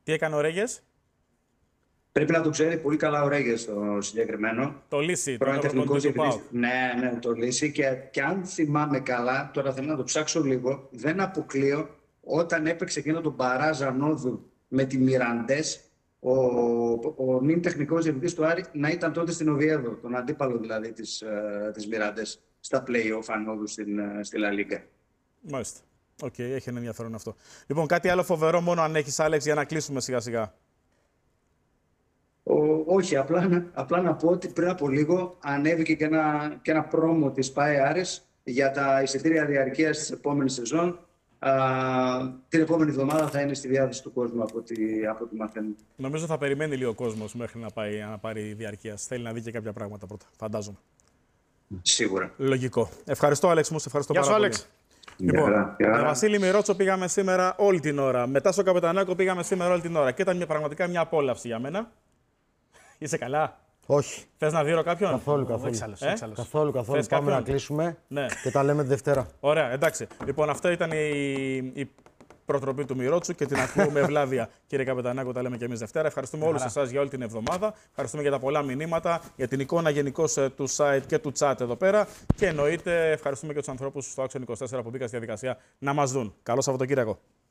Τι έκανε ο Ρέγες? Πρέπει να το ξέρει πολύ καλά ο Ρέγες το συγκεκριμένο. Το Λύση, Πρώην τεχνικός διευθυντής. ΠΑΟΚ. Ναι, το Λύση. Και αν θυμάμαι καλά, τώρα θέλω να το ψάξω λίγο, δεν αποκλείω όταν έπαιξε εκείνο τον Παράζ Ανόδου με τη Μιραντές, ο νυν τεχνικός διευθυντής του Άρη να ήταν τότε στην Οβιέδο, τον αντίπαλο δηλαδή της Μιραντές, στα play-off Ανόδου στη Λα Λίγκα. Μάλιστα. Οκ, έχει ένα ενδιαφέρον αυτό. Λοιπόν, κάτι άλλο φοβερό μόνο αν έχεις, Άλεξ, για να κλείσουμε σιγά-σιγά. Όχι, απλά να πω ότι πριν από λίγο ανέβηκε και ένα πρόμο της ΠΑΕ Άρης για τα εισιτήρια διαρκείας της επόμενης σεζόν. Την επόμενη εβδομάδα θα είναι στη διάθεση του κόσμου από ό,τι μαθαίνουμε. Νομίζω θα περιμένει λίγο ο κόσμος μέχρι να πάρει διαρκεία. Θέλει να δει και κάποια πράγματα πρώτα, φαντάζομαι. Σίγουρα. Λογικό. Ευχαριστώ, Άλεξ μου. Σε ευχαριστώ πάρα πολύ. Άλεξ. Λοιπόν, με Βασίλη Μυρότσο πήγαμε σήμερα όλη την ώρα. Μετά στο Καπετανάκο πήγαμε σήμερα όλη την ώρα. Και ήταν πραγματικά μια απόλαυση για μένα. Είσαι καλά? Όχι. Θες να δείρω κάποιον? Καθόλου. Καθόλου. Πάμε κάποιον? να κλείσουμε, Ναι. και τα λέμε τη Δευτέρα. Ωραία, εντάξει. Λοιπόν, αυτό ήταν η προτροπή του Μυρότσου και την ακούω με ευλάβεια. Κύριε Καπετανάκο, τα λέμε και εμείς Δευτέρα. Ευχαριστούμε όλους εσάς για όλη την εβδομάδα. Ευχαριστούμε για τα πολλά μηνύματα, για την εικόνα γενικώς του site και του chat εδώ πέρα. Και εννοείται ευχαριστούμε και τους ανθρώπους στο Action 24 που μπήκαν στη διαδικασία να μας δουν. Καλό Σαββατοκύριακο.